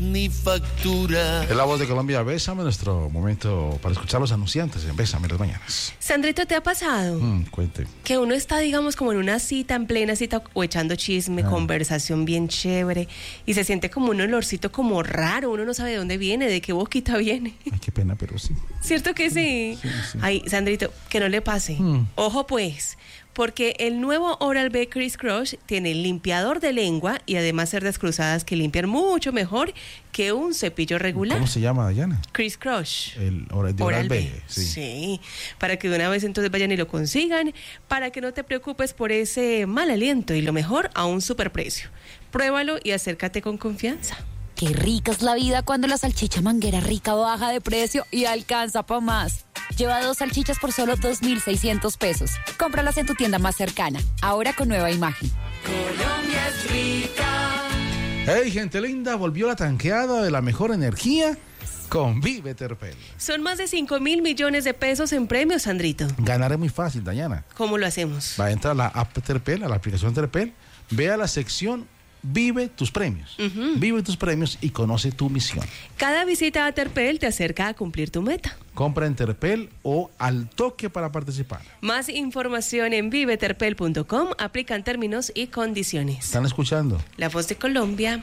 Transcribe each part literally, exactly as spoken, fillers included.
ni factura. Es la voz de Colombia, Bésame, nuestro momento para escuchar los anunciantes en Bésame las mañanas. Sandrito, ¿te ha pasado? Mm, cuente. Que uno está, digamos, como en una cita, en plena cita, o echando chisme, ah. conversación bien chévere, y se siente como un olorcito como raro, uno no sabe de dónde viene, de qué boquita viene. Ay, qué pena, pero sí. ¿Cierto que sí? Sí, sí. Ay, Sandrito, que no le pase. Mm. Ojo pues, porque el nuevo Oral-B Criss Crush tiene limpiador de lengua y además cerdas cruzadas que limpian mucho mejor que un cepillo regular. ¿Cómo se llama, Dayana? Criss Crush. El Oral, de Oral-B. Oral-B, sí. Sí, para que de una vez entonces vayan y lo consigan, para que no te preocupes por ese mal aliento y lo mejor a un superprecio. Pruébalo y acércate con confianza. Qué rica es la vida cuando la salchicha Manguera Rica baja de precio y alcanza pa' más. Lleva dos salchichas por solo dos mil seiscientos pesos. Cómpralas en tu tienda más cercana, ahora con nueva imagen. Colombia es rica. Hey, gente linda, volvió la tanqueada de la mejor energía con Vive Terpel. Son más de cinco mil millones de pesos en premios, Sandrito. Ganaré muy fácil, Dayana. ¿Cómo lo hacemos? Va a entrar a la app Terpel, a la aplicación Terpel, ve a la sección Vive tus premios. Uh-huh. Vive tus premios y conoce tu misión. Cada visita a Terpel te acerca a cumplir tu meta. Compra en Terpel o al toque para participar. Más información en vive terpel punto com. Aplican términos y condiciones. ¿Están escuchando? La voz de Colombia,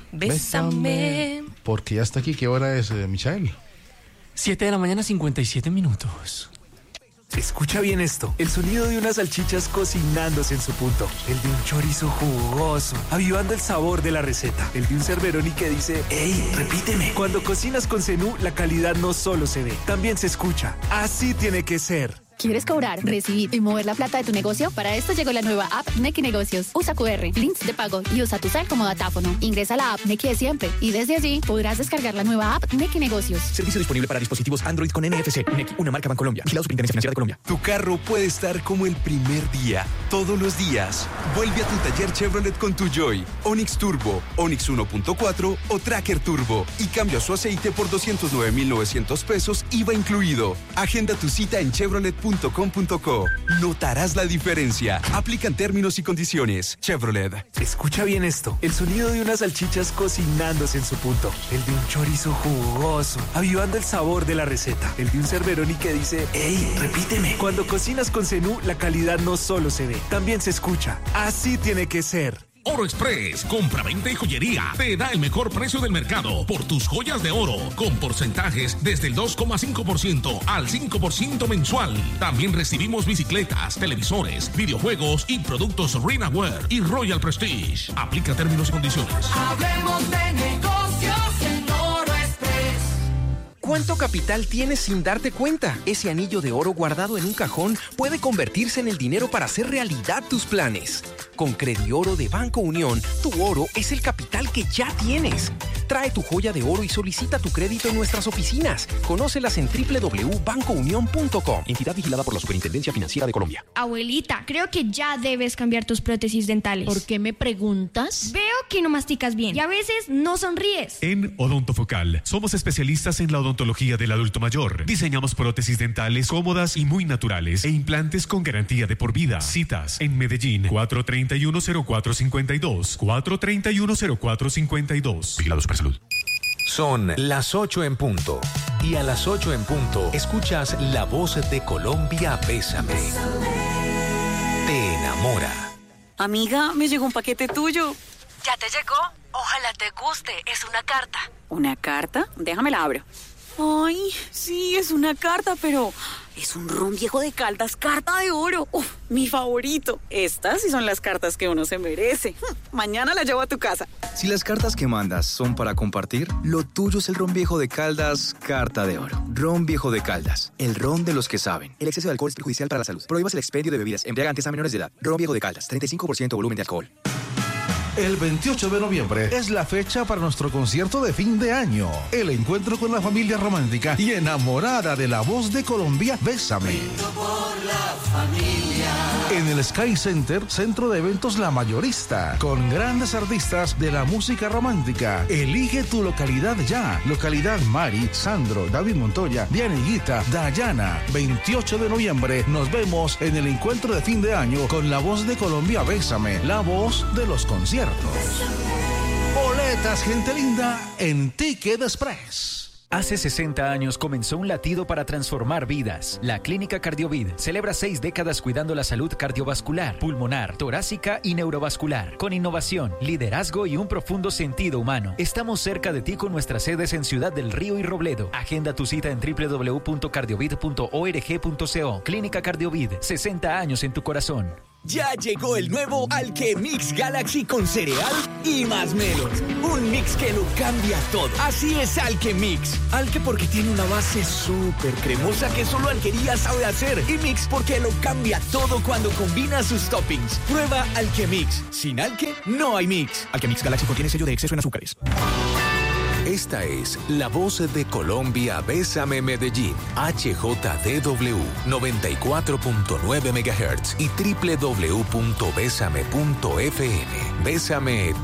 Bésame. Bésame. Porque ya está aquí. ¿Qué hora es, eh, Michael? siete de la mañana, cincuenta y siete minutos. Escucha bien esto, el sonido de unas salchichas cocinándose en su punto, el de un chorizo jugoso, avivando el sabor de la receta, el de un Cerberoni que dice, ¡ey, repíteme! Cuando cocinas con Zenú, la calidad no solo se ve, también se escucha. Así tiene que ser. ¿Quieres cobrar, recibir y mover la plata de tu negocio? Para esto llegó la nueva app Nequi Negocios. Usa cu erre, links de pago y usa tu cel como datáfono. Ingresa a la app Nequi de siempre y desde allí podrás descargar la nueva app Nequi Negocios. Servicio disponible para dispositivos Android con N F C. Nequi, una marca Bancolombia. Vigilado Superintendencia Financiera de Colombia. Tu carro puede estar como el primer día, todos los días. Vuelve a tu taller Chevrolet con tu Joy, Onix Turbo, Onix uno punto cuatro o Tracker Turbo y cambia su aceite por doscientos nueve mil novecientos pesos, I V A incluido. Agenda tu cita en chevrolet punto com punto co. Notarás la diferencia. Aplican términos y condiciones. Chevrolet. Escucha bien esto, el sonido de unas salchichas cocinándose en su punto, el de un chorizo jugoso, avivando el sabor de la receta, el de un Cerberoni que dice, ¡ey, repíteme! Cuando cocinas con Zenú, la calidad no solo se ve, también se escucha. Así tiene que ser. Oro Express, compra-venta y joyería, te da el mejor precio del mercado por tus joyas de oro, con porcentajes desde el dos coma cinco por ciento al cinco por ciento mensual. También recibimos bicicletas, televisores, videojuegos y productos Rinaware y Royal Prestige. Aplica términos y condiciones. Hablemos de negocios en Oro Express. ¿Cuánto capital tienes sin darte cuenta? Ese anillo de oro guardado en un cajón puede convertirse en el dinero para hacer realidad tus planes. Con Credioro de Banco Unión, tu oro es el capital que ya tienes. Trae tu joya de oro y solicita tu crédito en nuestras oficinas. Conócelas en doble u doble u doble u punto banco unión punto com. Entidad vigilada por la Superintendencia Financiera de Colombia. Abuelita, creo que ya debes cambiar tus prótesis dentales. ¿Por qué me preguntas? Veo que no masticas bien y a veces no sonríes. En Odontofocal somos especialistas en la odontología del adulto mayor. Diseñamos prótesis dentales cómodas y muy naturales e implantes con garantía de por vida. Citas en Medellín, cuatro tres uno cero cuatro cinco dos, cuatro tres uno cero cuatro cinco dos. Vigilado Supersalud. Son las ocho en punto. Y a las ocho en punto escuchas la voz de Colombia, Bésame. Te enamora. Amiga, me llegó un paquete tuyo. ¿Ya te llegó? Ojalá te guste. Es una carta. ¿Una carta? Déjame la abro. Ay, sí, es una carta, pero es un ron viejo de Caldas, carta de oro. Uf, mi favorito. Estas sí son las cartas que uno se merece. Mañana la llevo a tu casa. Si las cartas que mandas son para compartir, lo tuyo es el ron viejo de Caldas, carta de oro. Ron viejo de Caldas, el ron de los que saben. El exceso de alcohol es perjudicial para la salud. Prohíbas el expendio de bebidas embriagantes a menores de edad. Ron viejo de Caldas, treinta y cinco por ciento volumen de alcohol. El veintiocho de noviembre es la fecha para nuestro concierto de fin de año. El encuentro con la familia romántica y enamorada de la voz de Colombia, Bésame. Por la familia. En el Sky Center, centro de eventos La Mayorista, con grandes artistas de la música romántica. Elige tu localidad ya. Localidad Mari, Sandro, David Montoya, Diana Higuita, Dayana. veintiocho de noviembre nos vemos en el encuentro de fin de año con la voz de Colombia, Bésame, la voz de los conciertos. Boletos Boletas gente linda en Ticket Express. Hace sesenta años comenzó un latido para transformar vidas. La Clínica Cardiovid celebra seis décadas cuidando la salud cardiovascular, pulmonar, torácica y neurovascular. Con innovación, liderazgo y un profundo sentido humano. Estamos cerca de ti con nuestras sedes en Ciudad del Río y Robledo. Agenda tu cita en doble u doble u doble u punto cardiovid punto org punto co. Clínica Cardiovid, sesenta años en tu corazón. Ya llegó el nuevo Alchemix Galaxy con cereal y más melos. Un mix que lo cambia todo. Así es Alchemix. Alque porque tiene una base súper cremosa que solo Alquería sabe hacer. Y Mix porque lo cambia todo cuando combina sus toppings. Prueba Alchemix. Sin Alque no hay Mix. Alchemix Galaxy contiene sello de exceso en azúcares. Esta es la voz de Colombia. Bésame Medellín, H J D W noventa y cuatro punto nueve megahertz y doble u doble u doble u punto bésame punto f m. Bésame